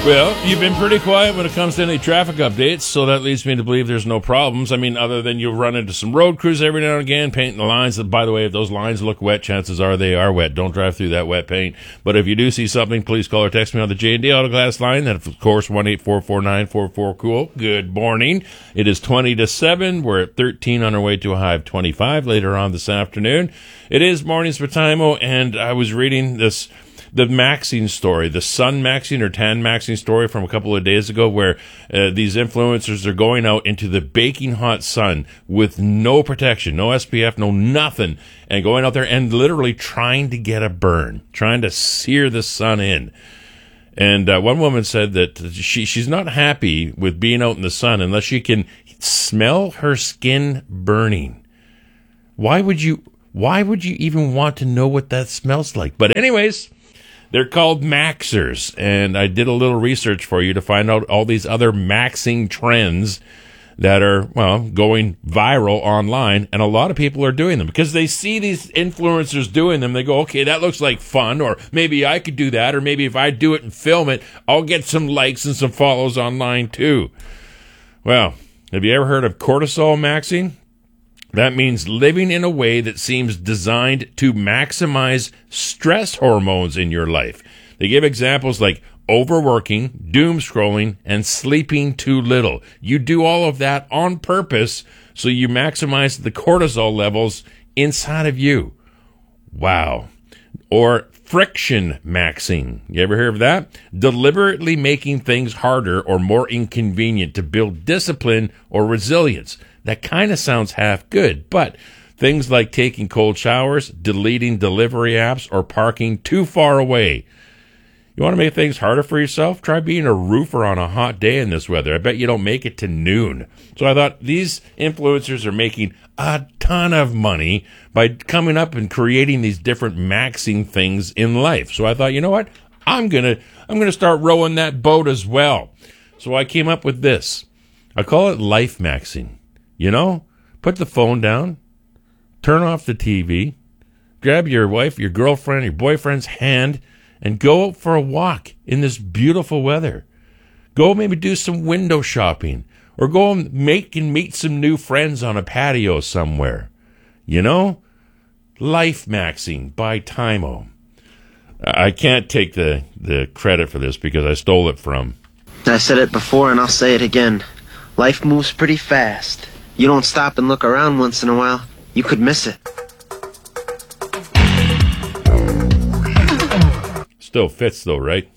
Well, you've been pretty quiet when it comes to any traffic updates, so that leads me to believe there's no problems. I mean, other than you'll run into some road crews every now and again, painting the lines. By the way, if those lines look wet, chances are they are wet. Don't drive through that wet paint. But if you do see something, please call or text me on the J&D Autoglass line. That's, of course, 1-844-944-COOL. Good morning. It is 20 to 7. We're at 13 on our way to a high of 25 later on this afternoon. It is Mornings with Timo, and I was reading the Maxine story, the sun Maxine or tan Maxine story from a couple of days ago, where these influencers are going out into the baking hot sun with no protection, no SPF, no nothing, and going out there and literally trying to get a burn, trying to sear the sun in. And one woman said that she's not happy with being out in the sun unless she can smell her skin burning. Why would you even want to know what that smells like? But anyways, they're called Maxers, and I did a little research for you to find out all these other maxing trends that are, well, going viral online, and a lot of people are doing them because they see these influencers doing them. They go, okay, that looks like fun, or maybe I could do that, or maybe if I do it and film it, I'll get some likes and some follows online too. Well, have you ever heard of cortisol maxing? That means living in a way that seems designed to maximize stress hormones in your life. They give examples like overworking, doom scrolling, and sleeping too little. You do all of that on purpose so you maximize the cortisol levels inside of you. Wow. Or friction maxing. You ever hear of that? Deliberately making things harder or more inconvenient to build discipline or resilience. That kind of sounds half good, but things like taking cold showers, deleting delivery apps, or parking too far away. You want to make things harder for yourself? Try being a roofer on a hot day in this weather. I bet you don't make it to noon. So I thought these influencers are making a ton of money by coming up and creating these different maxing things in life. So I thought, you know what? I'm gonna start rowing that boat as well. So I came up with this. I call it life maxing. You know, put the phone down, turn off the TV, grab your wife, your girlfriend, your boyfriend's hand, and go out for a walk in this beautiful weather. Go maybe do some window shopping, or go and meet some new friends on a patio somewhere. You know, life maxing by Timo. I can't take the credit for this because I stole it from. I said it before and I'll say it again. Life moves pretty fast. You don't stop and look around once in a while, you could miss it. Still fits though, right?